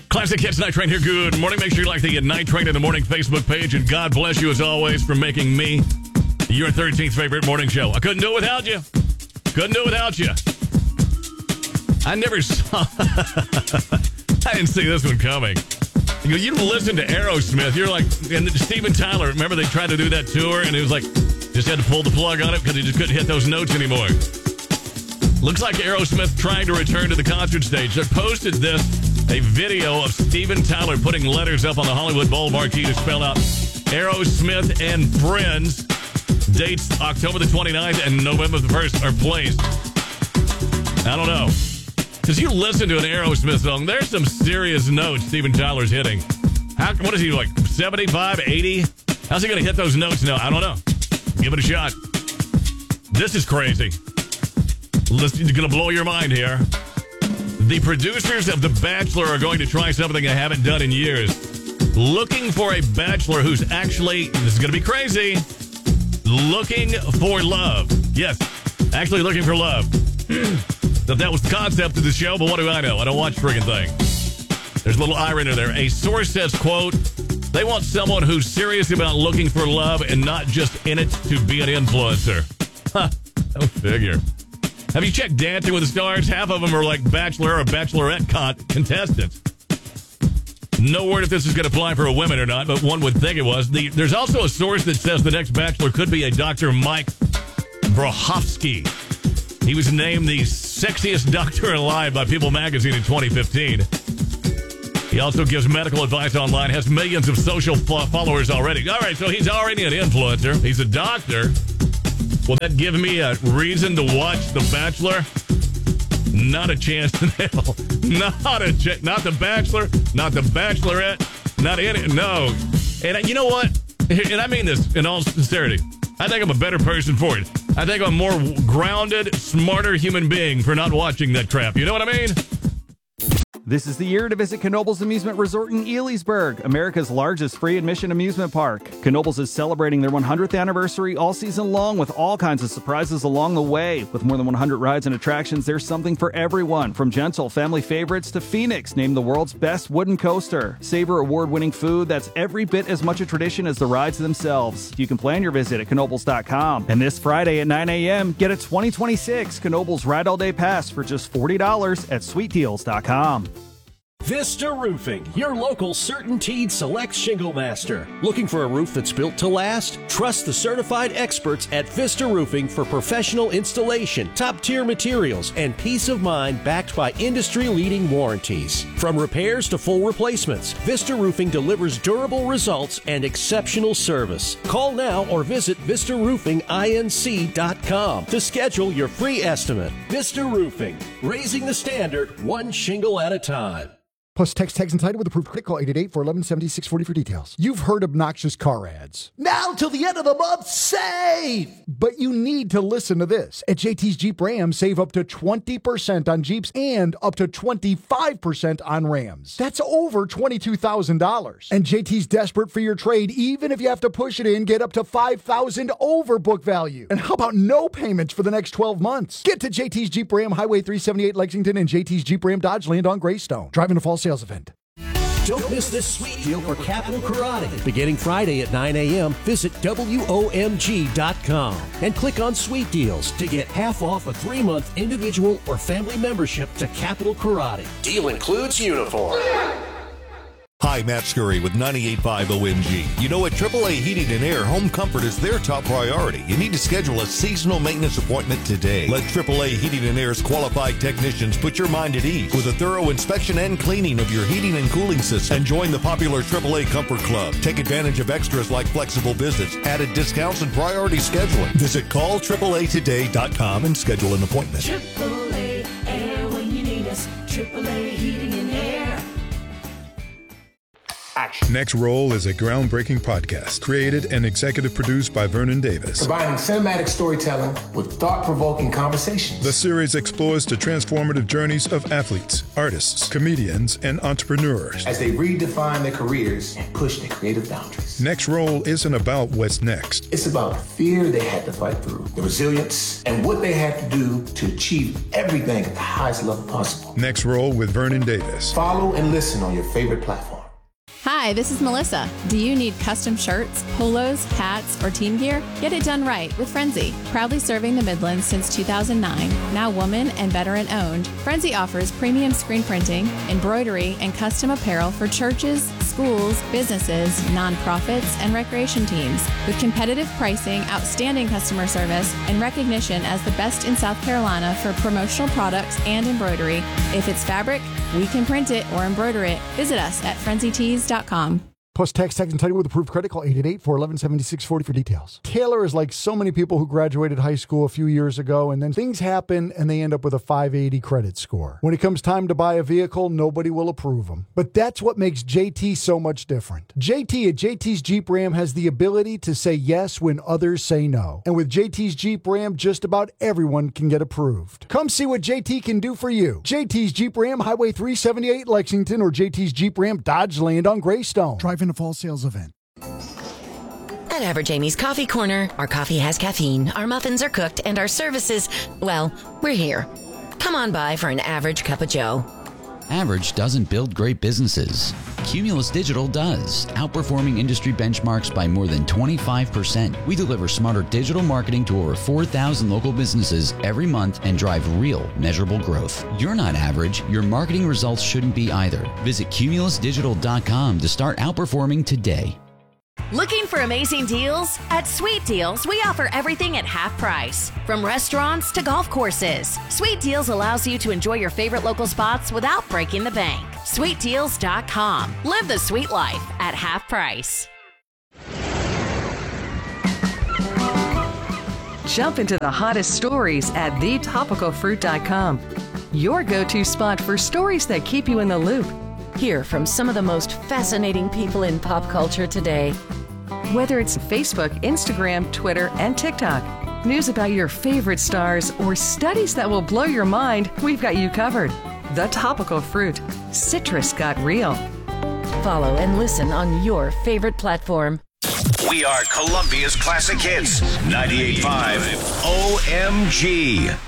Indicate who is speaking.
Speaker 1: Classic Hits Night Train here. Good morning. Make sure you like the Night Train in the Morning Facebook page. And God bless you, as always, for making me your 13th favorite morning show. I couldn't do it without you. Couldn't do it without you. I never saw... I didn't see this one coming. You listen to Aerosmith. You're like... And Steven Tyler, remember they tried to do that tour? And it was like... Just had to pull the plug on it because he just couldn't hit those notes anymore. Looks like Aerosmith trying to return to the concert stage. They posted this... A video of Steven Tyler putting letters up on the Hollywood Bowl marquee to spell out Aerosmith and Friends. Dates October the 29th and November the 1st are placed. I don't know. Because you listen to an Aerosmith song, there's some serious notes Steven Tyler's hitting. What is he, like 75, 80? How's he going to hit those notes now? I don't know. Give it a shot. This is crazy. Listen, it's going to blow your mind here. The producers of The Bachelor are going to try something they haven't done in years. Looking for a bachelor who's actually, this is going to be crazy, looking for love. Yes, actually looking for love. That was the concept of the show, but what do I know? I don't watch friggin' thing. There's a little irony there. A source says, quote, they want someone who's serious about looking for love and not just in it to be an influencer. Huh, go figure. Have you checked Dancing with the Stars? Half of them are like Bachelor or Bachelorette contestants. No word if this is going to apply for a woman or not, but one would think it was. There's also a source that says the next Bachelor could be a Dr. Mike Brofsky. He was named the sexiest doctor alive by People magazine in 2015. He also gives medical advice online, has millions of social followers already. All right, so he's already an influencer. He's a doctor. Will that give me a reason to watch The Bachelor? Not a chance in hell. Not The Bachelor, not The Bachelorette, not any. No. And you know what? And I mean this in all sincerity. I think I'm a better person for it. I think I'm a more grounded, smarter human being for not watching that crap. You know what I mean?
Speaker 2: This is the year to visit Knoebels Amusement Resort in Elysburg, America's largest free admission amusement park. Knoebels is celebrating their 100th anniversary all season long with all kinds of surprises along the way. With more than 100 rides and attractions, there's something for everyone, from gentle family favorites to Phoenix, named the world's best wooden coaster. Savor award-winning food that's every bit as much a tradition as the rides themselves. You can plan your visit at Knoebels.com. And this Friday at 9 a.m., get a 2026 Knoebels Ride All Day Pass for just $40 at SweetDeals.com.
Speaker 3: Vista Roofing, your local CertainTeed Select Shingle Master. Looking for a roof that's built to last? Trust the certified experts at Vista Roofing for professional installation, top-tier materials, and peace of mind backed by industry-leading warranties. From repairs to full replacements, Vista Roofing delivers durable results and exceptional service. Call now or visit VistaRoofingINC.com to schedule your free estimate. Vista Roofing, raising the standard one shingle at a time.
Speaker 4: Plus, text tags and title with approved credit. Call 888-411-7640 for details. You've heard obnoxious car ads. Now till the end of the month, save! But you need to listen to this. At JT's Jeep Ram, save up to 20% on Jeeps and up to 25% on Rams. That's over $22,000. And JT's desperate for your trade, even if you have to push it in, get up to $5,000 over book value. And how about no payments for the next 12 months? Get to JT's Jeep Ram, Highway 378 Lexington, and JT's Jeep Ram Dodge Land on Greystone. Driving to Fall sales event.
Speaker 3: Don't miss this sweet deal for Capital Karate. Beginning Friday at 9 a.m., visit WOMG.com and click on Sweet Deals to get half off a 3-month individual or family membership to Capital Karate. Deal includes uniform.
Speaker 5: Hi, Matt Scurry with 98.5 OMG. You know, at AAA Heating and Air, home comfort is their top priority. You need to schedule a seasonal maintenance appointment today. Let AAA Heating and Air's qualified technicians put your mind at ease with a thorough inspection and cleaning of your heating and cooling system. And join the popular AAA Comfort Club. Take advantage of extras like flexible visits, added discounts, and priority scheduling. Visit callAAAtoday.com and schedule an appointment.
Speaker 6: AAA Air when you need us. AAA Heating and Air. action.
Speaker 7: Next Roll is a groundbreaking podcast created and executive produced by Vernon Davis.
Speaker 6: Combining cinematic storytelling with thought-provoking conversations.
Speaker 7: The series explores the transformative journeys of athletes, artists, comedians, and entrepreneurs
Speaker 6: as they redefine their careers and push their creative boundaries.
Speaker 7: Next Roll isn't about what's next.
Speaker 6: It's about the fear they had to fight through, the resilience, and what they had to do to achieve everything at the highest level possible.
Speaker 7: Next Roll with Vernon Davis.
Speaker 6: Follow and listen on your favorite platform.
Speaker 8: Hi, this is Melissa. Do you need custom shirts, polos, hats, or team gear? Get it done right with Frenzy. Proudly serving the Midlands since 2009, now woman and veteran owned, Frenzy offers premium screen printing, embroidery, and custom apparel for churches, schools, businesses, nonprofits, and recreation teams. With competitive pricing, outstanding customer service, and recognition as the best in South Carolina for promotional products and embroidery. If it's fabric, we can print it or embroider it. Visit us at frenzytees.com.
Speaker 4: Plus tax and title with approved credit. Call 888-411-7640 for details. Taylor is like so many people who graduated high school a few years ago, and then things happen and they end up with a 580 credit score. When it comes time to buy a vehicle, nobody will approve them. But that's what makes JT so much different. JT at JT's Jeep Ram has the ability to say yes when others say no. And with JT's Jeep Ram, just about everyone can get approved. Come see what JT can do for you. JT's Jeep Ram, Highway 378 Lexington, or JT's Jeep Ram Dodge Land on Greystone.
Speaker 9: Drive-in fall sales event.
Speaker 10: At Average Amy's Coffee Corner, our coffee has caffeine, our muffins are cooked, and our services, well, we're here. Come on by for an average cup of joe.
Speaker 11: Average doesn't build great businesses. Cumulus Digital does, outperforming industry benchmarks by more than 25%. We deliver smarter digital marketing to over 4,000 local businesses every month and drive real, measurable growth. You're not average. Your marketing results shouldn't be either. Visit cumulusdigital.com to start outperforming today.
Speaker 12: Looking for amazing deals? At Sweet Deals, we offer everything at half price. From restaurants to golf courses, Sweet Deals allows you to enjoy your favorite local spots without breaking the bank. SweetDeals.com. Live the sweet life at half price.
Speaker 13: Jump into the hottest stories at thetopicalfruit.com. Your go-to spot for stories that keep you in the loop.
Speaker 10: Hear from some of the most fascinating people in pop culture today.
Speaker 13: Whether it's Facebook, Instagram, Twitter, and TikTok, news about your favorite stars, or studies that will blow your mind, we've got you covered. The Topical Fruit. Citrus got real.
Speaker 10: Follow and listen on your favorite platform.
Speaker 14: We are Columbia's Classic Hits, 98.5 OMG.